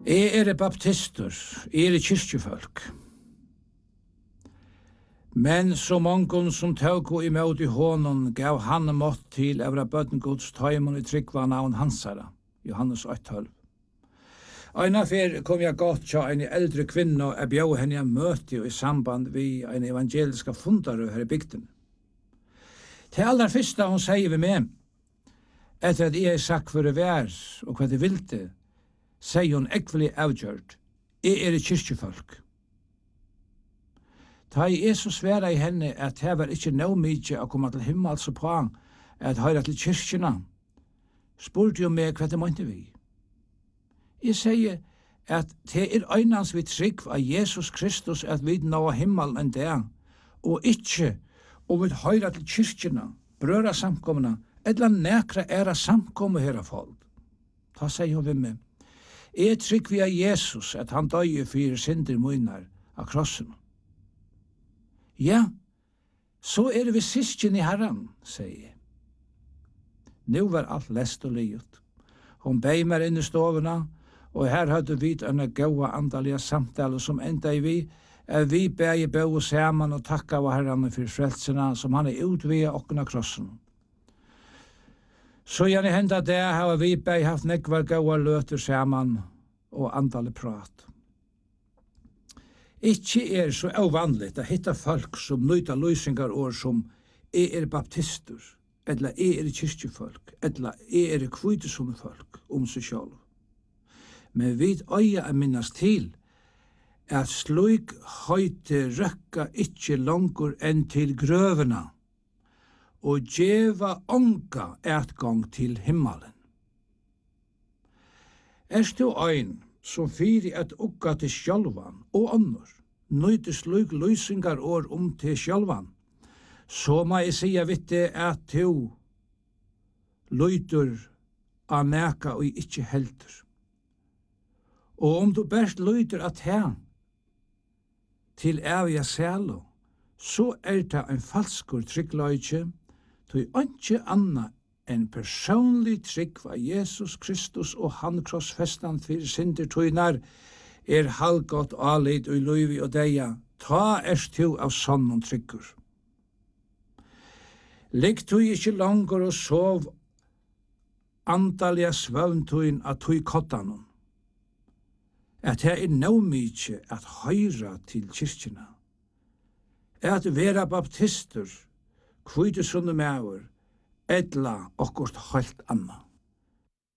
Baptister, kyrkjefolk. Men så mongon som tåg imot I hånden gav han mått til evra bøtten Guds tøymon I tryggva navn hansara, Johannes 8:12. Eina fer kom jeg godt til en eldre kvinne og bjør henne jeg møte I samband vi en evangeliska fundare her I bygden. Til aller første hun sier vi med, etter at jeg sagt for det vær og hva det vilte, sier hun ekvelig avgjørt, kyrkjefolk. Ta Jesus sværa I henne at det var ikke nå mykje å komme til himmels og på at høyre til kyrkjena, spurte jo meg hva det måtte vi. Jeg sier at det øynans vi trygg av Jesus Kristus at vi nå himmel enn det, og ikke og vi høyre til kyrkjena, brøra samkomna, eller nekra samkomme her av folk. Ta sier hun vi med. Jeg trygg vi av Jesus at han døye for synder munnar av krossen. Ja, så det vi syskjen I Herren, sier jeg. Nå var alt lest og livet. Hun beg meg inn I stovene, og her hadde vi en gode andalige samtale som enda I vi beg bo sammen og takka av Herren for frelsene som han utvia okkena krossen. Så gjerne henda det har vi beg haft nekvar gode løter sammen og andalig prat. Ikke så ovanligt å hitta folk som nøyta løysingar år som baptister, eller kyrkjefolk, eller kvitesumme folk seg selv. Men vi øya minnas til at slik høyte røkka ikke langer enn til grøvene og djeva onka etgang til himmelen. Du ein som fyri at ukka til sjálvan og annor, nøyte slik løysingar år til sjálvan, så må jeg sige vitte at du løyter av neka og ikkje helter. Og du best løyter at her til evige sælo, så det en falskur tryggløyke, til ikke anna en personlig trygg av Jesus Kristus og han krossfestan for synder tøynar halvgått alid og løyvi og deia, ta to av sånn tryggur. Ligg du ikke langer og sov andalige svøvntøyn av tøykottanum, at det nå mykje at høyra til kyrkjena, at vera baptister, kvitesunne mever, edla okkurt helt anna.